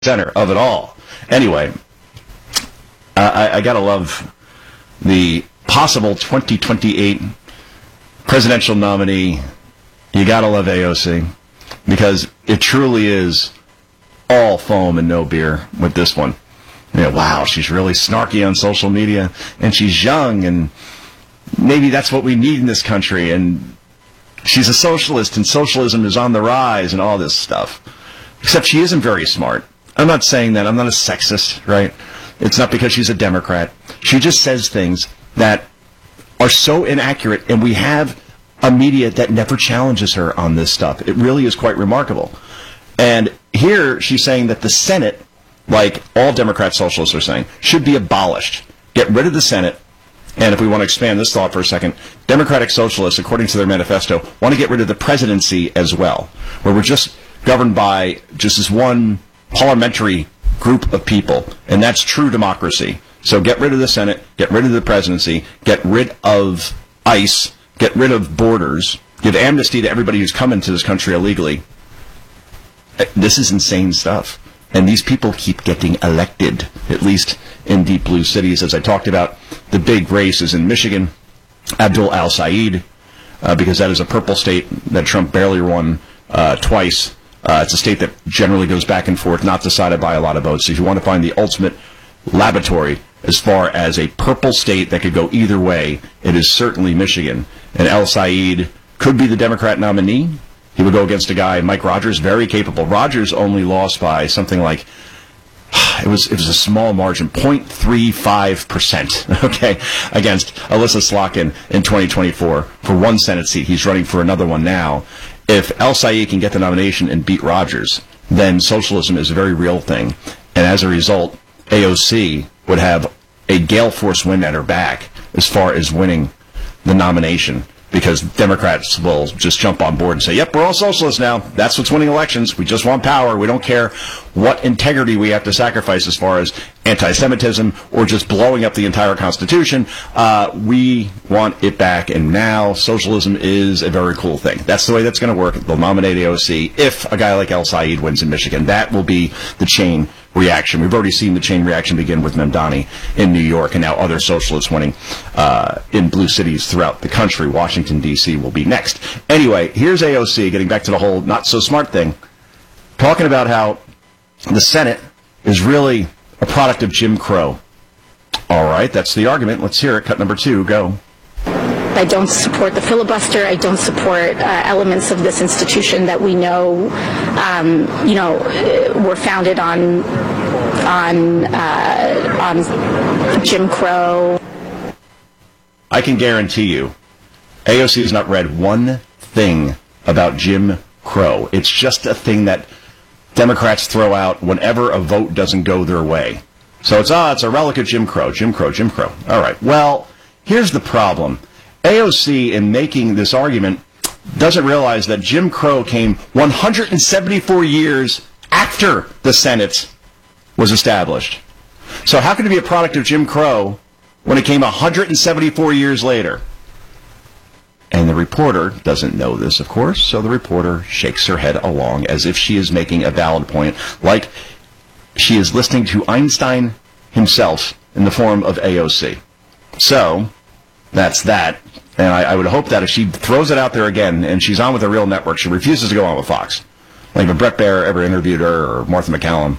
center of it all. Anyway, I gotta love the possible 2028 presidential nominee. You gotta love AOC, because it truly is all foam and no beer with this one. You know, wow, she's really snarky on social media, and she's young, and maybe that's what we need in this country, and she's a socialist, and socialism is on the rise, and all this stuff. Except she isn't very smart. I'm not saying that. I'm not a sexist, right? It's not because she's a Democrat. She just says things that are so inaccurate, and we have a media that never challenges her on this stuff. It really is quite remarkable. And here she's saying that the Senate, like all Democrat socialists are saying, should be abolished. Get rid of the Senate. And if we want to expand this thought for a second, Democratic socialists, according to their manifesto, want to get rid of the presidency as well, where we're just governed by just this one parliamentary group of people, and that's true democracy. So get rid of the Senate, get rid of the presidency, get rid of ICE, get rid of borders, give amnesty to everybody who's come into this country illegally. This is insane stuff. And these people keep getting elected, at least in deep blue cities. As I talked about, the big race is in Michigan, Abdul al-Sayed, because that is a purple state that Trump barely won twice. It's a state that generally goes back and forth, not decided by a lot of votes. So if you want to find the ultimate laboratory as far as a purple state that could go either way, it is certainly Michigan. And al-Sayed could be the Democrat nominee. He would go against a guy, Mike Rogers, very capable. Rogers only lost by something like, it was a small margin, 0.35%, okay, against Alyssa Slotkin in 2024 for one Senate seat. He's running for another one now. If al-Sayed can get the nomination and beat Rogers, then socialism is a very real thing. And as a result, AOC would have a gale force wind at her back as far as winning the nomination, because Democrats will just jump on board and say, yep, we're all socialists now. That's what's winning elections. We just want power. We don't care what integrity we have to sacrifice as far as anti-Semitism or just blowing up the entire Constitution. We want it back, and now socialism is a very cool thing. That's the way that's going to work. They'll nominate AOC if a guy like al-Sayed wins in Michigan. That will be the chain reaction. We've already seen the chain reaction begin with Mamdani in New York, and now other socialists winning in blue cities throughout the country. Washington, D.C. will be next. Anyway, here's AOC, getting back to the whole not-so-smart thing, talking about how the Senate is really a product of Jim Crow. All right, that's the argument. Let's hear it. Cut number 2, go. I don't support the filibuster. I don't support elements of this institution that we know, were founded on Jim Crow. I can guarantee you, AOC has not read one thing about Jim Crow. It's just a thing that Democrats throw out whenever a vote doesn't go their way. So it's a relic of Jim Crow, Jim Crow, Jim Crow. All right, well, here's the problem. AOC, in making this argument, doesn't realize that Jim Crow came 174 years after the Senate was established. So how can it be a product of Jim Crow when it came 174 years later? And the reporter doesn't know this, of course, so the reporter shakes her head along as if she is making a valid point, like she is listening to Einstein himself in the form of AOC. So that's that. And I would hope that if she throws it out there again and she's on with a real network, she refuses to go on with Fox. Like if Brett Baer ever interviewed her, or Martha McCallum,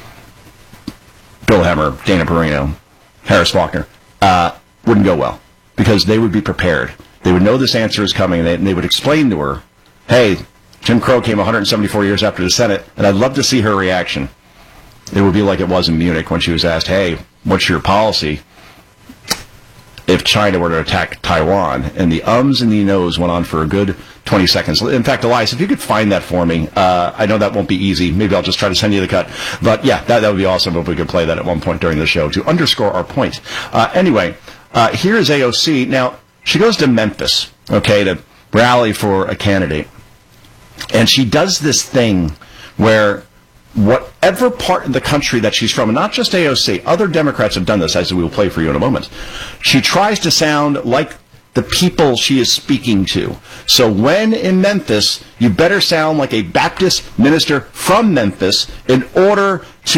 Bill Hemmer, Dana Perino, Harris Faulkner, wouldn't go well, because they would be prepared. They would know this answer is coming, and they would explain to her, hey, Jim Crow came 174 years after the Senate, and I'd love to see her reaction. It would be like it was in Munich when she was asked, hey, what's your policy if China were to attack Taiwan? And the ums and the nos went on for a good 20 seconds. In fact, Elias, if you could find that for me, I know that won't be easy. Maybe I'll just try to send you the cut. But yeah, that would be awesome if we could play that at one point during the show to underscore our point. Anyway, here is AOC. Now, she goes to Memphis, okay, to rally for a candidate. And she does this thing where whatever part of the country that she's from, and not just AOC, other Democrats have done this, as we will play for you in a moment, she tries to sound like the people she is speaking to. So when in Memphis, you better sound like a Baptist minister from Memphis in order